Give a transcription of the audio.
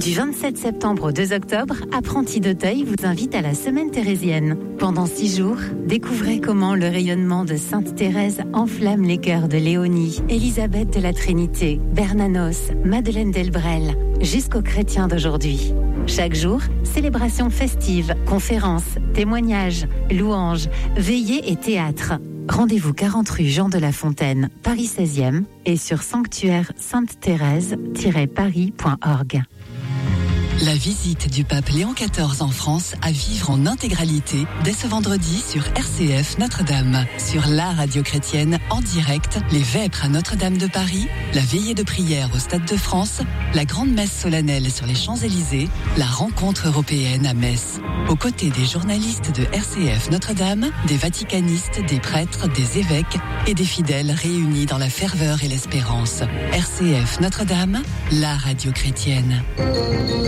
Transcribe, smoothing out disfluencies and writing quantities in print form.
Du 27 septembre au 2 octobre, Apprentis d'Auteuil vous invite à la Semaine thérésienne. Pendant 6 jours, découvrez comment le rayonnement de Sainte Thérèse enflamme les cœurs de Léonie, Élisabeth de la Trinité, Bernanos, Madeleine Delbrel, jusqu'aux chrétiens d'aujourd'hui. Chaque jour, célébration festive, conférences, témoignages, louanges, veillées et théâtre. Rendez-vous 40 rue Jean de La Fontaine, Paris 16e et sur sanctuaire-sainte-thérèse-paris.org. La visite du pape Léon XIV en France à vivre en intégralité dès ce vendredi sur RCF Notre-Dame. Sur la radio chrétienne, en direct, les vêpres à Notre-Dame de Paris, la veillée de prière au Stade de France, la grande messe solennelle sur les Champs-Élysées, la rencontre européenne à Metz. Aux côtés des journalistes de RCF Notre-Dame, des vaticanistes, des prêtres, des évêques et des fidèles réunis dans la ferveur et l'espérance. RCF Notre-Dame, la radio chrétienne.